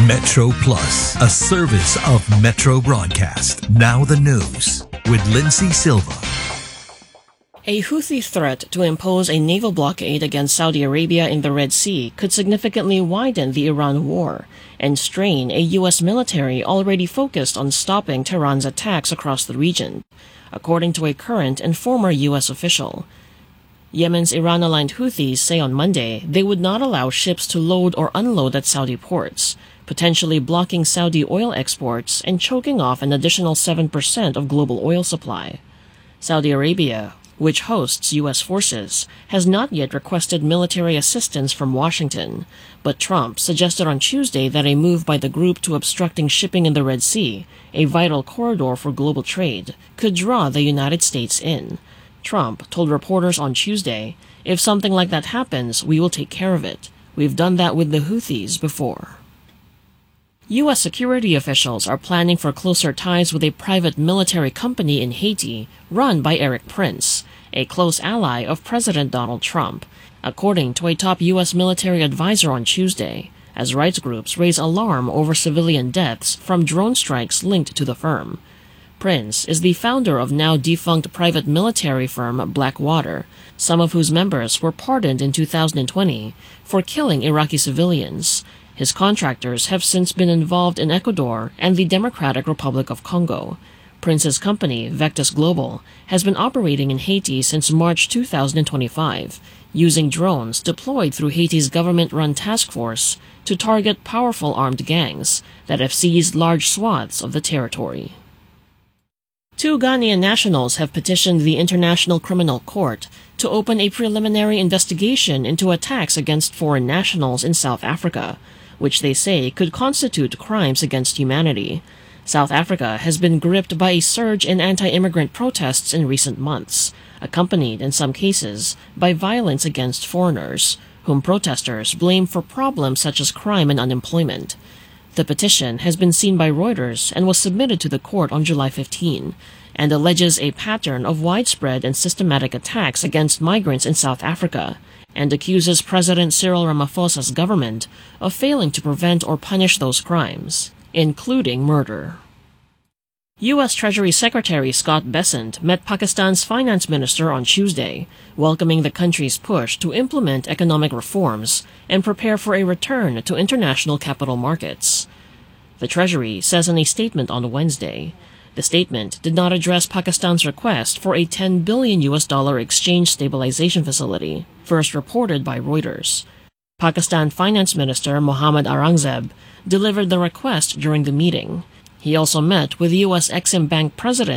Metro Plus, a service of Metro Broadcast. Now the news with Lindsay Silva. A Houthi threat to impose a naval blockade against Saudi Arabia in the Red Sea could significantly widen the Iran war and strain a U.S. military already focused on stopping Tehran's attacks across the region, according to a current and former U.S. official. Yemen's Iran-aligned Houthis say on Monday they would not allow ships to load or unload at Saudi ports, potentially blocking Saudi oil exports and choking off an additional 7% of global oil supply. Saudi Arabia, which hosts U.S. forces, has not yet requested military assistance from Washington, but Trump suggested on Tuesday that a move by the group to obstructing shipping in the Red Sea, a vital corridor for global trade, could draw the United States in. Trump told reporters on Tuesday, "If something like that happens, we will take care of it. We've done that with the Houthis before." U.S. security officials are planning for closer ties with a private military company in Haiti run by Erik Prince, a close ally of President Donald Trump, according to a top U.S. military advisor on Tuesday, as rights groups raise alarm over civilian deaths from drone strikes linked to the firm. Prince is the founder of now-defunct private military firm Blackwater, some of whose members were pardoned in 2020 for killing Iraqi civilians. His contractors have since been involved in Ecuador and the Democratic Republic of Congo. Prince's company, Vectus Global, has been operating in Haiti since March 2025, using drones deployed through Haiti's government-run task force to target powerful armed gangs that have seized large swaths of the territory. 2 Ghanaian nationals have petitioned the International Criminal Court to open a preliminary investigation into attacks against foreign nationals in South Africa, which they say could constitute crimes against humanity. South Africa has been gripped by a surge in anti-immigrant protests in recent months, accompanied in some cases by violence against foreigners, whom protesters blame for problems such as crime and unemployment. The petition has been seen by Reuters and was submitted to the court on July 15, and alleges a pattern of widespread and systematic attacks against migrants in South Africa, and accuses President Cyril Ramaphosa's government of failing to prevent or punish those crimes, including murder. U.S. Treasury Secretary Scott Bessent met Pakistan's finance minister on Tuesday, welcoming the country's push to implement economic reforms and prepare for a return to international capital markets. The Treasury says in a statement on Wednesday. The statement did not address Pakistan's request for a $10 billion exchange stabilization facility, first reported by Reuters. Pakistan Finance Minister Mohammad Aurangzeb delivered the request during the meeting. He also met with U.S. Exim Bank President